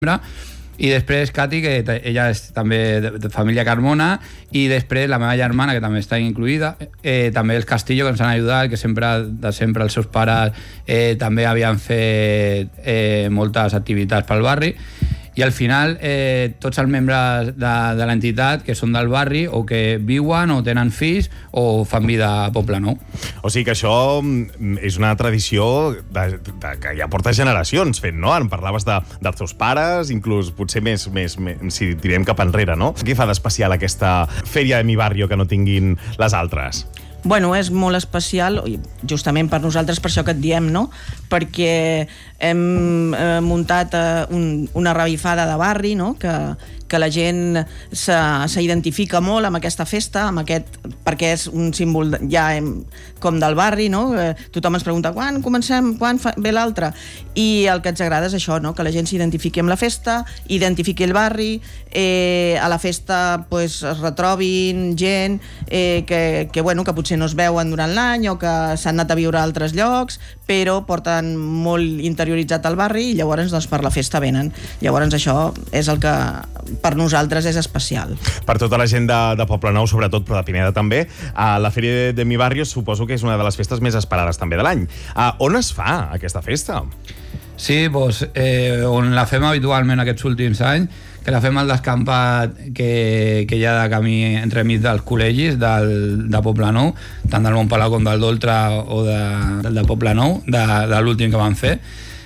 i després Cati, que ella és també de família Carmona, i després la meva germana, que també està incluïda, també els Castillo, que ens han ajudat, que sempre els seus pares també havien fet moltes activitats pel barri, i al final tots els membres de l'entitat que són del barri o que viuen o tenen fills o fan vida a Poblenou. O sigui que això és una tradició que ja porta generacions fent, no? En parlaves dels teus pares, inclús potser més si tirem cap enrere, no? Què fa d'especial aquesta Fèria de mi barrio que no tinguin les altres? Bueno, és molt especial, justament per nosaltres, per això que et diem, no? Perquè hem muntat una revifada de barri, no? Que la gent s'identifica molt amb aquesta festa, perquè és un símbol ja com del barri, no? Tothom ens pregunta quan comencem, quan ve l'altre, i el que ens agrada és això, no? Que la gent s'identifiqui amb la festa, identifiqui el barri, a la festa es retrobin gent que potser no es veuen durant l'any o que s'han anat a viure a altres llocs, però porten molt interioritzat al barri i llavors per la festa venen. Llavors això és el que per nosaltres és especial. Per tota la gent de Poblenou, sobretot, però de Pineda també, la Fèria de mi barrio suposo que és una de les festes més esperades també de l'any. On es fa aquesta festa? Sí, on la fem habitualment aquests últims anys, que la fem al descampat que hi ha de camí entremig dels col·legis de Poblenou, tant del Montpalau com del Doltra o del de Poblenou, de l'últim que van fer.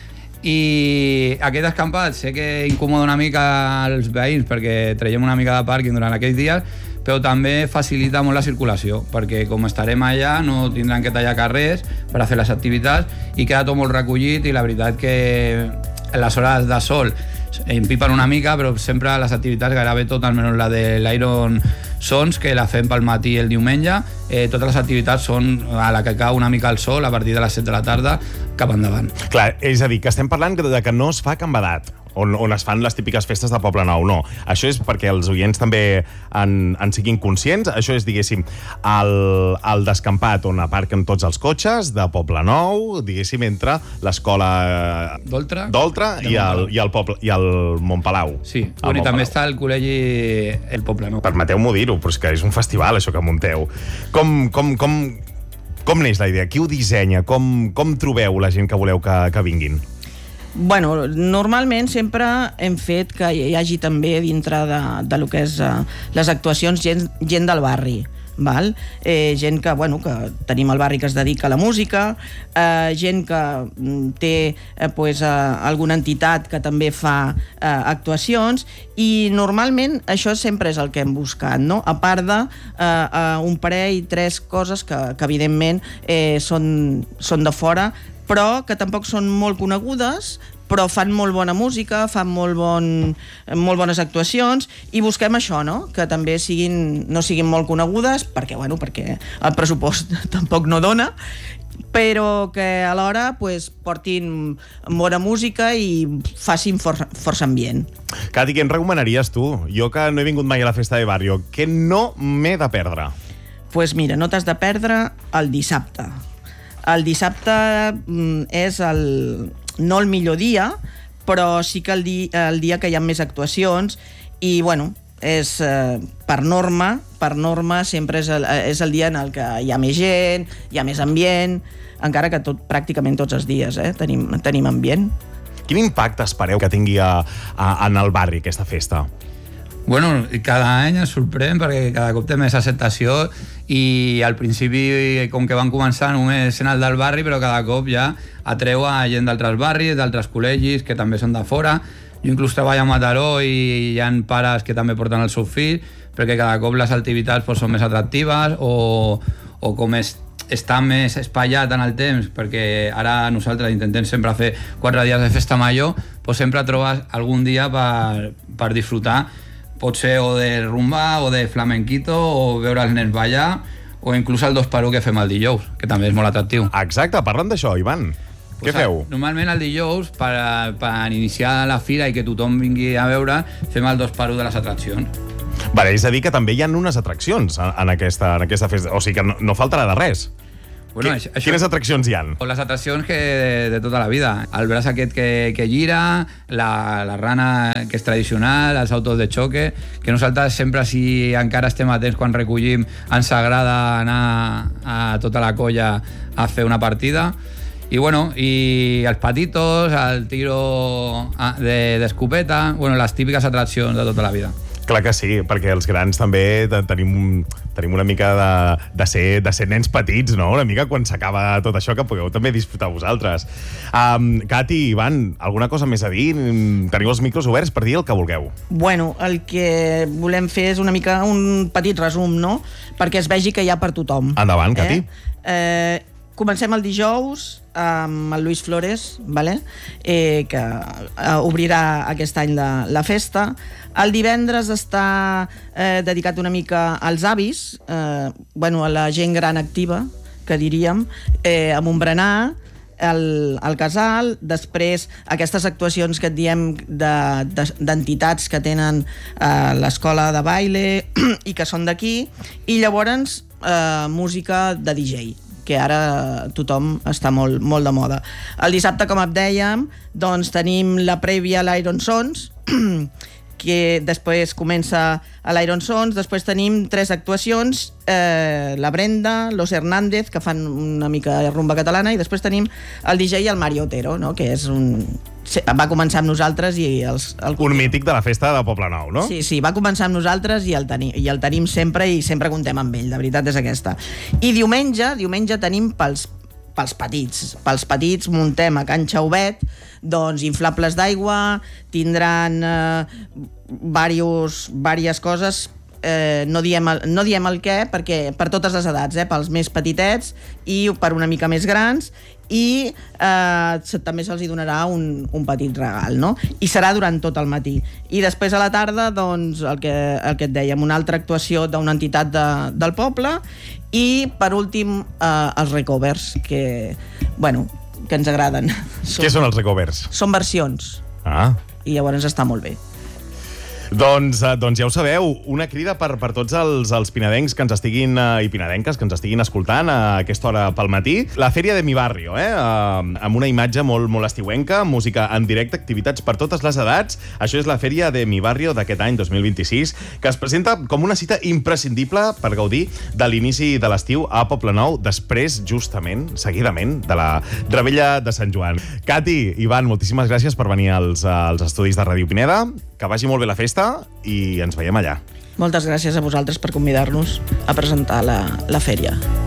I aquest descampat sé que incomoda una mica els veïns perquè traiem una mica de pàrquing durant aquells dies, però també facilita molt la circulació, perquè com estarem allà no tindran que tallar carrers per a fer les activitats i queda tot molt recollit, i la veritat que en les hores de sol empipen una mica, però sempre les activitats gairebé tot, almenys la de l'Iron Sons, que la fem pel matí el diumenge, totes les activitats són a la que cau una mica el sol a partir de les 7 de la tarda cap endavant. Clar, és a dir, que estem parlant de que no es fa Can Badat, on es fan les típiques festes de Poblenou, no. Això és perquè els oients també en siguin conscients. Això és, diguéssim, el descampat on aparquen tots els cotxes de Poblenou, diguéssim, entre l'escola Doltra i el Montpalau. Sí, i també està el col·legi el Poblenou. Permeteu-m'ho dir-ho, però és que és un festival, això que munteu. Com neix la idea? Qui ho dissenya? Com trobeu la gent que voleu que vinguin? Bueno, normalment sempre hem fet que hi hagi també dintre de lo que és les actuacions gent del barri, val? Gent que tenim al barri que es dedica a la música, gent que té alguna entitat que també fa actuacions, i normalment això sempre és el que hem buscat, no? A part de un parell, 3 coses que evidentment són de fora, però que tampoc són molt conegudes, però fan molt bona música, fan molt bones actuacions, i busquem això, no? Que també no siguin molt conegudes, perquè el pressupost tampoc no dona, però que alhora portin bona música i facin força ambient. Cati, què em recomanaries tu? Jo que no he vingut mai a la festa de barrio, què no m'he de perdre? Doncs mira, no t'has de perdre el dissabte. El dissabte és no el millor dia, però sí que el dia que hi ha més actuacions, i és per norma sempre és el dia en el que hi ha més gent, hi ha més ambient, encara que pràcticament tots els dies tenim ambient. Quin impacte espereu que tingui en el barri aquesta festa? Bueno, cada any ens sorprèn perquè cada cop té més acceptació, i al principi, com que van començar només en el del barri, però cada cop ja atreu a gent d'altres barris, d'altres col·legis que també són de fora. Jo inclús treballo a Mataró i hi ha pares que també porten els seus fills, perquè cada cop les activitats són més atractives, o com està més espatllat en el temps, perquè ara nosaltres intentem sempre fer 4 dies de festa major, sempre trobes algun dia per disfrutar, pot ser o de rumba o de flamenquito, o veure els nens ballar, o inclús el 2x1 que fem el dijous, que també és molt atractiu. Exacte, parlant d'això, Ivan, què feu? Normalment el dijous, per iniciar la fira i que tothom vingui a veure, fem el 2x1 de les atraccions. Vale, és a dir que també hi ha unes atraccions en aquesta festa, o sigui que no faltarà de res. Bueno, Quines atraccions hi ha? Les atraccions de tota la vida. El braç aquest que gira, la rana que és tradicional, els autos de xoque, que nosaltres sempre, si encara estem a temps quan recollim, ens agrada anar a tota la colla a fer una partida. I bueno, i els patitos, el tiro d'escopeta, bueno, les típiques atraccions de tota la vida. Clar que sí, perquè els grans també tenim una mica de ser nens petits, no? Una mica quan s'acaba tot això, que pugueu també disfrutar vosaltres. Cati, Ivan, alguna cosa més a dir? Teniu els micros oberts per dir el que vulgueu. Bueno, el que volem fer és una mica un petit resum, no? Perquè es vegi que hi ha per tothom. Endavant, Cati. Comencem el dijous amb el Luis Flores, vale? Que obrirà aquest any la festa. El divendres està dedicat una mica als avis, a la gent gran activa, que diríem, amb un berenar, el casal, després aquestes actuacions que et diem d'entitats que tenen l'escola de baile i que són d'aquí, i llavors música de DJ, que ara tothom està molt de moda. El dissabte, com et dèiem, doncs tenim la prèvia a l'Iron Sons, que després comença a l'Iron Sons, després tenim 3 actuacions, la Brenda, los Hernández, que fan una mica de rumba catalana, i després tenim el DJ i el Mario Otero, no? Que és va començar amb nosaltres i un mític de la festa de Poblenou, no? Sí, va començar amb nosaltres i el tenim sempre, i sempre contem amb ell, la veritat és aquesta. I diumenge tenim pels petits. Pels petits muntem a Can Xauvet, doncs, inflables d'aigua, tindran diverses coses, no diem el què, perquè per totes les edats, pels més petitets i per una mica més grans, i també se'ls donarà un petit regal, no? I serà durant tot el matí. I després a la tarda, doncs, el que et dèiem, una altra actuació d'una entitat del poble, i per últim els recovers, que ens agraden. Què són els recovers? Són versions. I llavors està molt bé. Doncs ja ho sabeu, una crida per tots els pinadencs que ens estiguin i pinadenques que ens estiguin escoltant a aquesta hora pel matí. La Fèria de mi Barrio, amb una imatge molt estiuenca, música en directe, activitats per totes les edats. Això és la Fèria de mi Barrio d'aquest any 2026, que es presenta com una cita imprescindible per gaudir de l'inici de l'estiu a Poblenou, després, justament, seguidament, de la Revetlla de Sant Joan. Cati, Ivan, moltíssimes gràcies per venir als estudis de Ràdio Pineda. Que vagi molt bé la festa i ens veiem allà. Moltes gràcies a vosaltres per convidar-nos a presentar la fèria.